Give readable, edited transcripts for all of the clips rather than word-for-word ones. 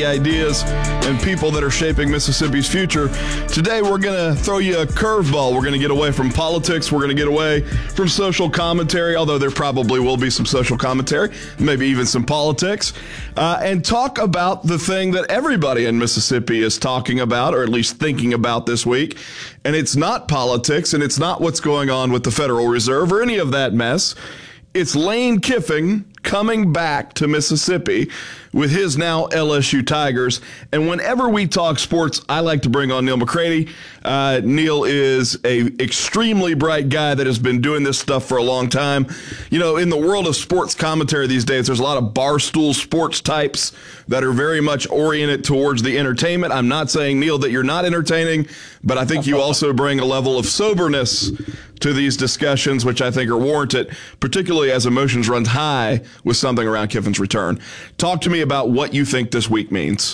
the ideas and people that are shaping Mississippi's future. Today, we're going to throw you a curveball. We're going to get away from politics. We're going to get away from social commentary, although there probably will be some social commentary, maybe even some politics, and talk about the thing that everybody in Mississippi is talking about, or at least thinking about this week. And it's not politics, and it's not what's going on with the Federal Reserve or any of that mess. It's Lane Kiffin coming back to Mississippi with his now LSU Tigers. And whenever we talk sports, I like to bring on Neil McCready. Neil is a extremely bright guy that has been doing this stuff for a long time. You know, in the world of sports commentary these days, there's a lot of barstool sports types that are very much oriented towards the entertainment. I'm not saying, Neil, that you're not entertaining, but I think you also bring a level of soberness to these discussions, which I think are warranted, particularly as emotions run high with something around Kiffin's return. Talk to me about what you think this week means.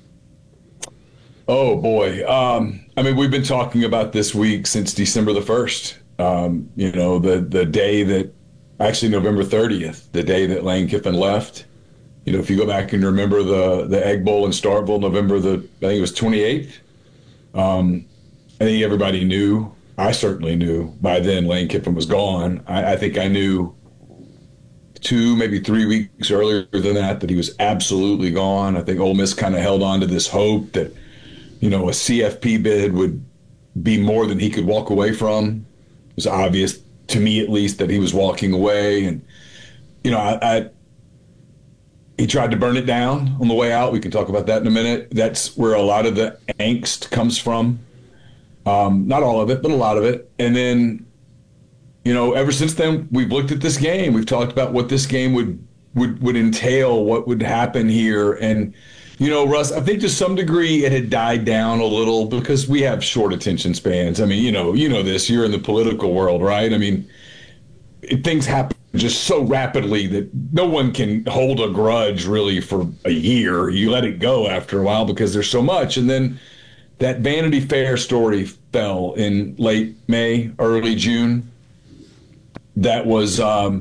Oh, boy. I mean, we've been talking about this week since December the 1st. You know, the day that, actually November 30th, the day that Lane Kiffin left. You know, if you go back and remember the Egg Bowl in Starkville, November I think it was 28th. I think everybody knew. I certainly knew by then Lane Kiffin was gone. I think I knew 2, maybe 3 weeks earlier than that he was absolutely gone. I think Ole Miss kind of held on to this hope that, you know, a CFP bid would be more than he could walk away from. It was obvious, to me at least, that he was walking away. And, you know, he tried to burn it down on the way out. We can talk about that in a minute. That's where a lot of the angst comes from. Not all of it, but a lot of it. And then, you know, ever since then, we've looked at this game. We've talked about what this game would entail, what would happen here. And, you know, Russ, I think to some degree it had died down a little because we have short attention spans. I mean, you know this. You're in the political world, right? I mean, things happen just so rapidly that no one can hold a grudge really for a year. You let it go after a while because there's so much. And then that Vanity Fair story fell in late May, early June. That was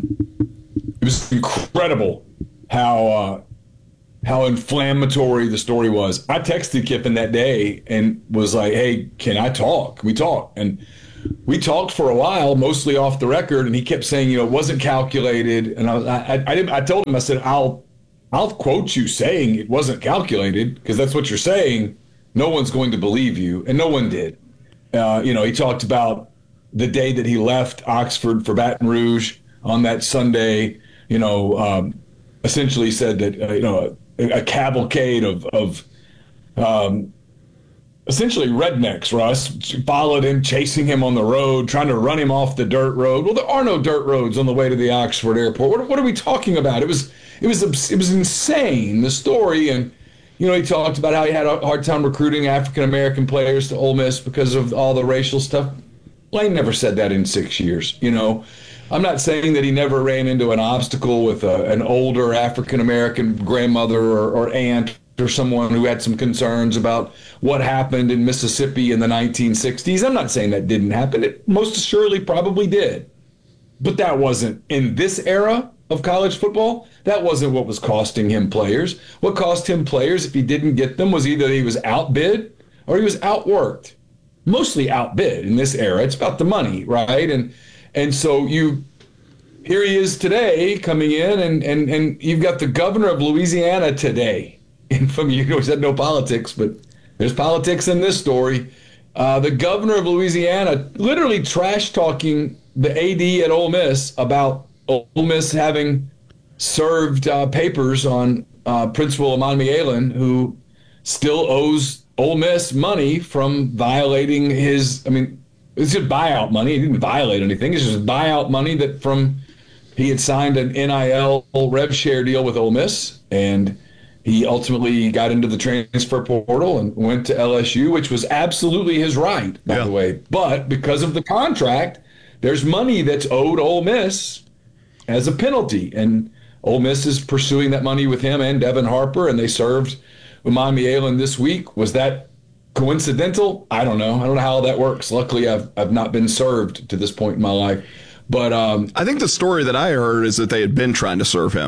it was incredible how inflammatory the story was. I texted Kiffin that day and was like, "Hey, can I talk? Can we talk?" And we talked for a while, mostly off the record, and he kept saying, you know, it wasn't calculated. And I told him, I said, I'll quote you saying it wasn't calculated because that's what you're saying. No one's going to believe you, and no one did. You know, he talked about the day that he left Oxford for Baton Rouge on that Sunday. You know, essentially said that you know a cavalcade of essentially rednecks, Russ, followed him, chasing him on the road, trying to run him off the dirt road. Well, there are no dirt roads on the way to the Oxford airport. What are we talking about? It was insane, the story. And you know, he talked about how he had a hard time recruiting African-American players to Ole Miss because of all the racial stuff. Lane never said that in 6 years. You know, I'm not saying that he never ran into an obstacle with an older African-American grandmother or aunt or someone who had some concerns about what happened in Mississippi in the 1960s. I'm not saying that didn't happen. It most assuredly probably did. But that wasn't in this era of college football. That wasn't what was costing him players. What cost him players if he didn't get them was either he was outbid or he was outworked. Mostly outbid in this era. It's about the money, right? And so here he is today coming in, and you've got the governor of Louisiana today. And from you know, he said no politics, but there's politics in this story. The governor of Louisiana literally trash talking the AD at Ole Miss about Ole Miss having served papers on Principal Amani-Allen, who still owes Ole Miss money from violating his, I mean, it's just buyout money. He didn't violate anything. It's just buyout money he had signed an NIL rev share deal with Ole Miss, and he ultimately got into the transfer portal and went to LSU, which was absolutely his right, by the way. But because of the contract, there's money that's owed Ole Miss as a penalty, and Ole Miss is pursuing that money with him and Devin Harper, and they served Amani-Allen this week. Was that coincidental? I don't know. I don't know how that works. Luckily, I've not been served to this point in my life. But I think the story that I heard is that they had been trying to serve him.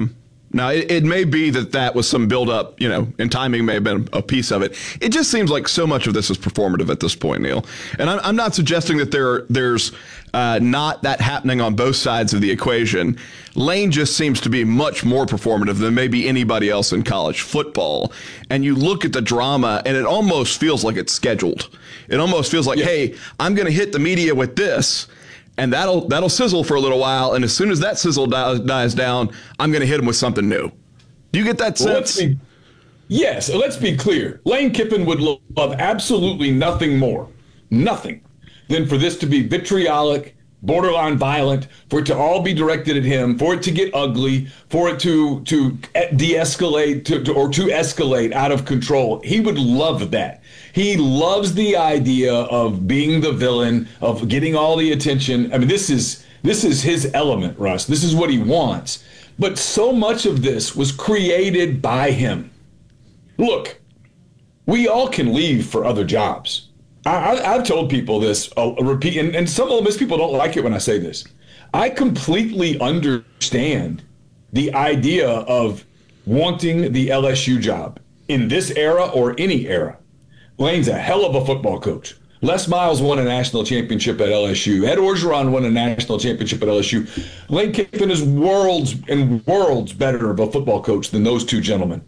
Now, it may be that was some buildup, and timing may have been a piece of it. It just seems like so much of this is performative at this point, Neil. And I'm not suggesting that there's not that happening on both sides of the equation. Lane just seems to be much more performative than maybe anybody else in college football. And you look at the drama, and it almost feels like it's scheduled. It almost feels like, hey, I'm going to hit the media with this. And that'll sizzle for a little while, and as soon as that sizzle dies down, I'm going to hit him with something new. Do you get that sense? Yes. Let's be clear. Lane Kiffin would love absolutely nothing more, nothing, than for this to be vitriolic, borderline violent, for it to all be directed at him, for it to get ugly, for it to de-escalate or to escalate out of control. He would love that. He loves the idea of being the villain, of getting all the attention. I mean, this is his element, Russ. This is what he wants. But so much of this was created by him. Look, we all can leave for other jobs. I've told people this, repeat, and some Ole Miss people don't like it when I say this. I completely understand the idea of wanting the LSU job in this era or any era. Lane's a hell of a football coach. Les Miles won a national championship at LSU. Ed Orgeron won a national championship at LSU. Lane Kiffin is worlds better of a football coach than those two gentlemen.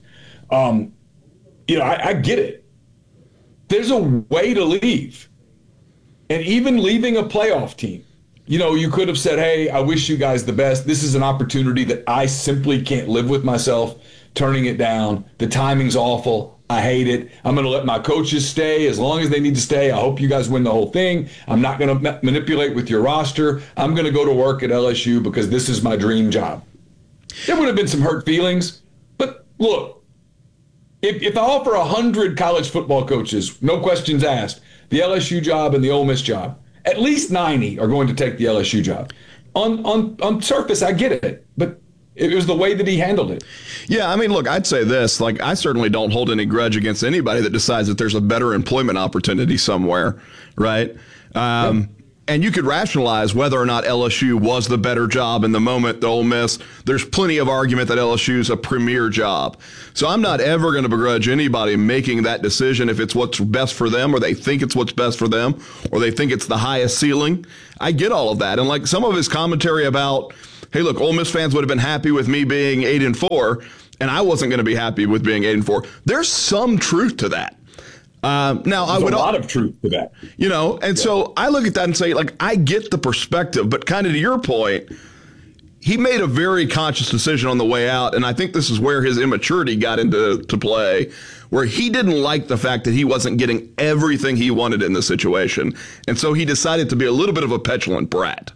I get it. There's a way to leave. And even leaving a playoff team, you could have said, hey, I wish you guys the best. This is an opportunity that I simply can't live with myself, turning it down. The timing's awful. I hate it. I'm going to let my coaches stay as long as they need to stay. I hope you guys win the whole thing. I'm not going to manipulate with your roster. I'm going to go to work at LSU because this is my dream job. There would have been some hurt feelings. But look, if I offer 100 college football coaches, no questions asked, the LSU job and the Ole Miss job, at least 90 are going to take the LSU job. On surface, I get it. But it was the way that he handled it. Yeah, I mean, look, I'd say this. I certainly don't hold any grudge against anybody that decides that there's a better employment opportunity somewhere, right? And you could rationalize whether or not LSU was the better job in the moment, the Ole Miss. There's plenty of argument that LSU is a premier job. So I'm not ever going to begrudge anybody making that decision if it's what's best for them, or they think it's what's best for them, or they think it's the highest ceiling. I get all of that. And some of his commentary about, hey, look, Ole Miss fans would have been happy with me being 8-4, and I wasn't going to be happy with being 8-4. There's some truth to that. There's a lot of truth to that. So I look at that and say, I get the perspective, but kind of to your point, he made a very conscious decision on the way out, and I think this is where his immaturity got into play, where he didn't like the fact that he wasn't getting everything he wanted in the situation, and so he decided to be a little bit of a petulant brat.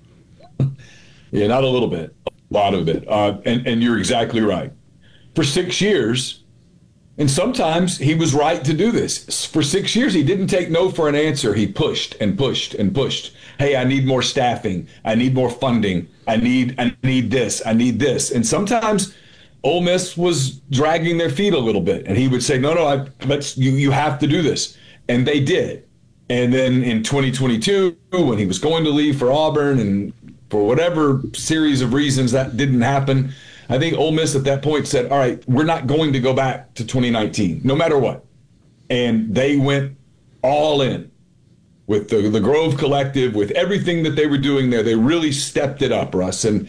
Yeah, not a little bit, a lot of it. And you're exactly right. For 6 years, and sometimes he was right to do this. For 6 years, he didn't take no for an answer. He pushed and pushed and pushed. Hey, I need more staffing. I need more funding. I need this. I need this. And sometimes Ole Miss was dragging their feet a little bit, and he would say, no, you have to do this. And they did. And then in 2022, when he was going to leave for Auburn, and for whatever series of reasons that didn't happen, I think Ole Miss at that point said, all right, we're not going to go back to 2019, no matter what. And they went all in with the Grove Collective, with everything that they were doing there. They really stepped it up, Russ. And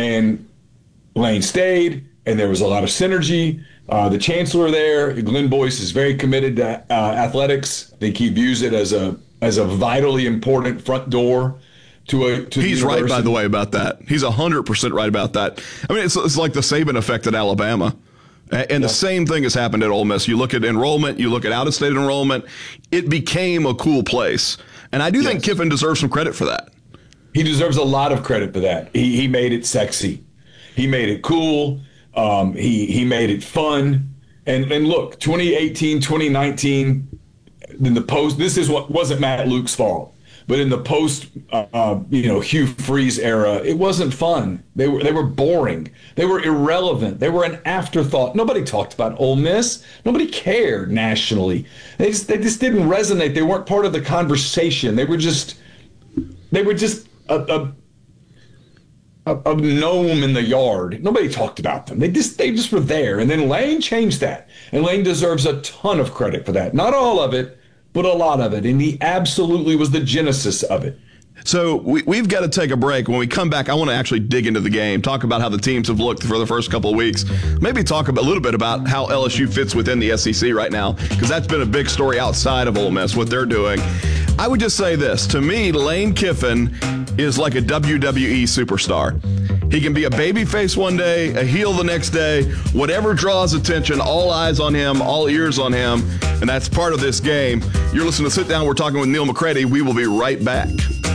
Lane stayed, and there was a lot of synergy. The chancellor there, Glenn Boyce, is very committed to athletics. I think he views it as a vitally important front door to He's right, by the way, about that. He's 100% right about that. I mean, it's like the Saban effect at Alabama. And the same thing has happened at Ole Miss. You look at enrollment, you look at out-of-state enrollment, it became a cool place. And I do think Kiffin deserves some credit for that. He deserves a lot of credit for that. He made it sexy. He made it cool. He made it fun. And look, 2018, 2019, in the post, this is what wasn't Matt Luke's fault. But in the post, Hugh Freeze era, it wasn't fun. They were boring. They were irrelevant. They were an afterthought. Nobody talked about Ole Miss. Nobody cared nationally. They just didn't resonate. They weren't part of the conversation. They were just a a gnome in the yard. Nobody talked about them. They just were there. And then Lane changed that. And Lane deserves a ton of credit for that. Not all of it, but a lot of it. And he absolutely was the genesis of it. So we've got to take a break. When we come back, I want to actually dig into the game, talk about how the teams have looked for the first couple of weeks, maybe talk a little bit about how LSU fits within the SEC right now, because that's been a big story outside of Ole Miss, what they're doing. I would just say this. To me, Lane Kiffin is like a WWE superstar. He can be a babyface one day, a heel the next day, whatever draws attention, all eyes on him, all ears on him, and that's part of this game. You're listening to Sit Down. We're talking with Neil McCready. We will be right back.